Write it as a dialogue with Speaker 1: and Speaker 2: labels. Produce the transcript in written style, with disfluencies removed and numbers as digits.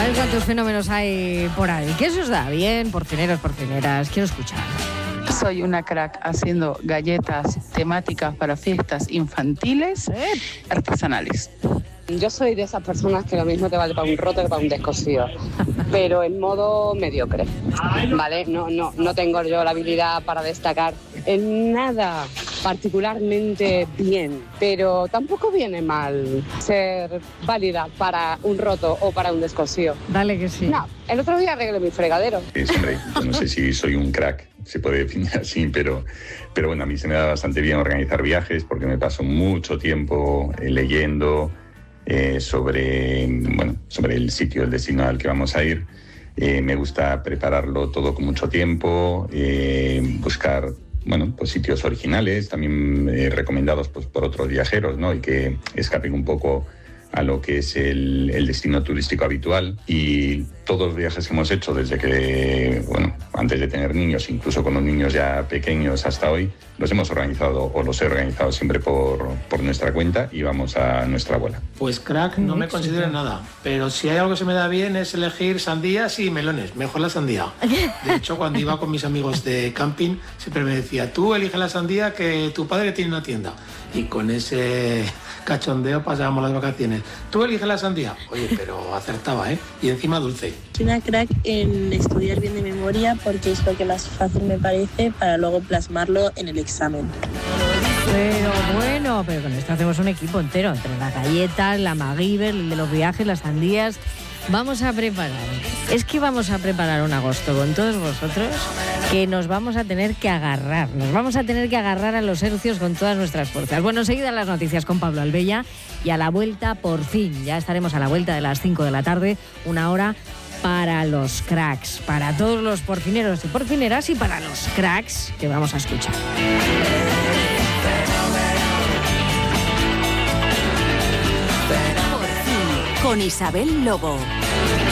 Speaker 1: ver cuántos fenómenos hay por ahí. ¿Qué se os da bien, porcineros, porcineras? Quiero escuchar.
Speaker 2: Soy una crack haciendo galletas temáticas para fiestas infantiles artesanales.
Speaker 3: Yo soy de esas personas que lo mismo te vale para un roto que para un descosido, pero en modo mediocre, ¿vale? No tengo yo la habilidad para destacar en nada particularmente bien, pero tampoco viene mal ser válida para un roto o para un descosido.
Speaker 1: Dale que sí.
Speaker 3: No, el otro día arreglé mi fregadero.
Speaker 4: Hombre, yo no sé si soy un crack, se puede definir así, pero bueno, a mí se me da bastante bien organizar viajes porque me paso mucho tiempo leyendo sobre el sitio, el destino al que vamos a ir. Me gusta prepararlo todo con mucho tiempo, buscar sitios originales, también recomendados por otros viajeros, ¿no? Y que escapen un poco a lo que es el destino turístico habitual. Y todos los viajes que hemos hecho desde que, antes de tener niños, incluso con los niños ya pequeños hasta hoy, los hemos organizado o los he organizado siempre por nuestra cuenta y vamos a nuestra bola.
Speaker 5: Pues crack no me considero nada, pero si hay algo que se me da bien es elegir sandías y melones, mejor la sandía. De hecho, cuando iba con mis amigos de camping, siempre me decía, tú elige la sandía que tu padre tiene una tienda. Y con ese cachondeo pasábamos las vacaciones. Tú eliges la sandía. Oye, pero acertaba, ¿eh? Y encima dulce.
Speaker 6: Soy una crack en estudiar bien de memoria porque es lo que más fácil me parece para luego plasmarlo en el examen.
Speaker 1: Pero con esto hacemos un equipo entero, entre las galletas, la MacGyver, el de los viajes, las sandías. Vamos a preparar un agosto con todos vosotros que nos vamos a tener que agarrar a los hercios con todas nuestras fuerzas. Bueno, enseguida las noticias con Pablo Albella y a la vuelta, por fin, ya estaremos a la vuelta de las 5 de la tarde, una hora para los cracks, para todos los porcineros y porcineras y para los cracks que vamos a escuchar.
Speaker 7: Con Isabel Lobo.